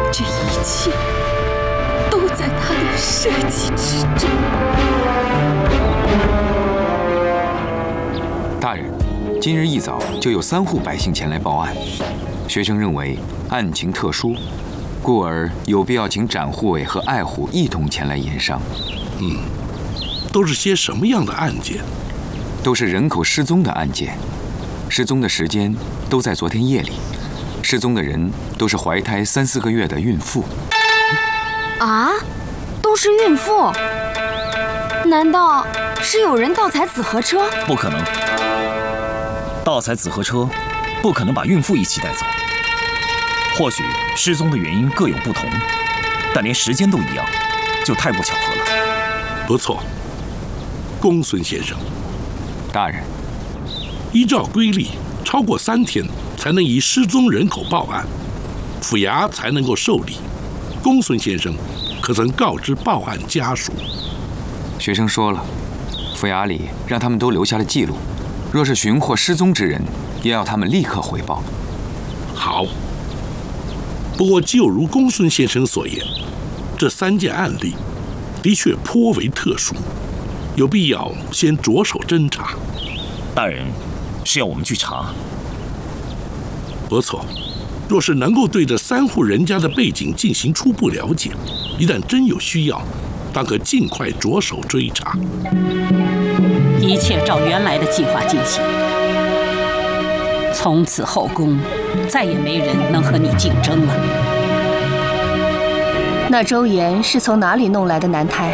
这一切都在他的设计之中。 大人，今日一早就有3户百姓前来报案，学生认为案情特殊，故而有必要请展护卫和爱护一同前来研商。 都是些什么样的案件？ 都是人口失踪的案件，失踪的时间都在昨天夜里。失踪的人都是怀胎3、4个月的孕妇。 啊，都是孕妇？难道是有人盗采紫河车？ 不可能，盗采紫河车不可能把孕妇一起带走。或许失踪的原因各有不同，但连时间都一样，就太过巧合了。 不错，公孙先生。 大人， 依照规例，超过3天才能以失踪人口报案，府衙才能够受理。公孙先生可曾告知报案家属？ 学生说了，府衙里让他们都留下了记录，若是寻获失踪之人，也要他们立刻回报。 好。不过就如公孙先生所言，这3件案例的确颇为特殊，有必要先着手侦查。 大人是要我们去查？ 不错，若是能够对这3户人家的背景进行初步了解，一旦真有需要，当可尽快着手追查。 一切照原来的计划进行，从此后宫再也没人能和你竞争了。 那周岩是从哪里弄来的男胎？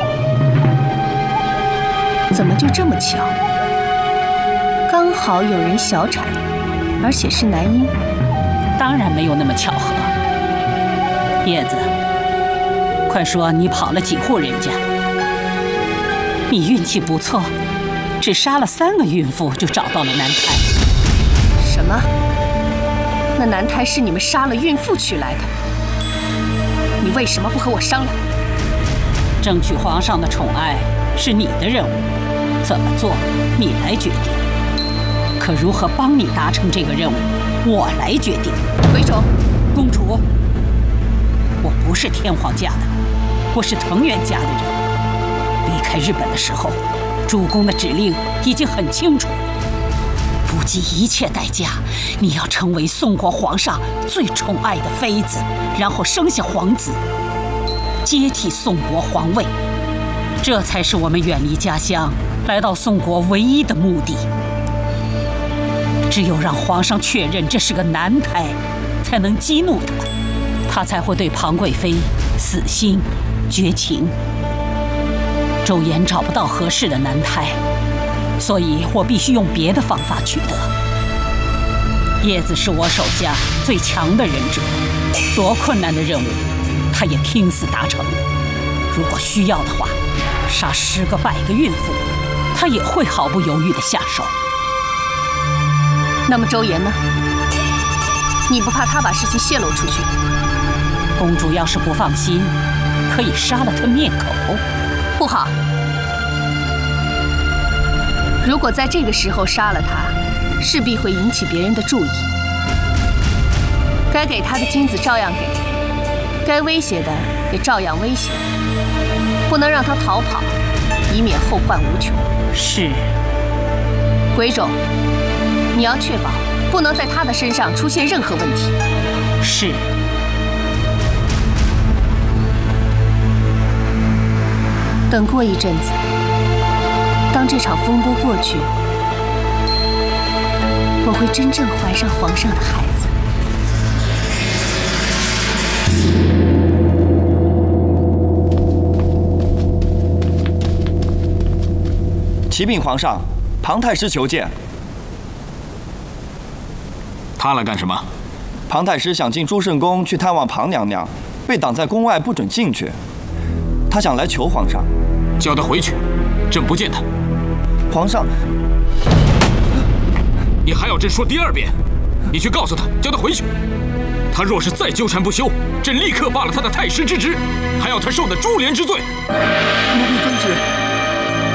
怎么就这么巧？刚好有人小产，而且是男婴。 当然没有那么巧合。叶子，快说你跑了几户人家？你运气不错，只杀了3个孕妇就找到了男胎。 什么？那男胎是你们杀了孕妇取来的？你为什么不和我商量？ 争取皇上的宠爱是你的任务，怎么做你来决定。可如何帮你达成这个任务，我来决定。 回首， 公主，我不是天皇家的，我是藤原家的人。离开日本的时候，主公的指令已经很清楚，不计一切代价，你要成为宋国皇上最宠爱的妃子，然后生下皇子，接替宋国皇位。这才是我们远离家乡来到宋国唯一的目的。只有让皇上确认这是个男胎，才能激怒他，他才会对庞贵妃死心绝情。周岩找不到合适的男胎，所以我必须用别的方法取得。叶子是我手下最强的忍者，多困难的任务，他也拼死达成。如果需要的话，杀10个100个孕妇，他也会毫不犹豫地下手。 那么周岩呢？你不怕他把事情泄露出去？ 公主要是不放心，可以杀了他灭口。 不好，如果在这个时候杀了他，势必会引起别人的注意。该给他的金子照样给，该威胁的也照样威胁，不能让他逃跑，以免后患无穷。 是。 鬼冢，你要确保不能在他的身上出现任何问题。 是。 等过一阵子，当这场风波过去，我会真正怀上皇上的孩子。 启禀皇上，庞太师求见。 他来干什么？ 庞太师想进朱圣宫去探望庞娘娘，被挡在宫外，不准进去。他想来求皇上， 叫他回去，朕不见他。 皇上， 你还要朕说第2遍？你去告诉他，叫他回去。他若是再纠缠不休，朕立刻罢了他的太师之职，还要他受的株连之罪。 奴婢遵旨。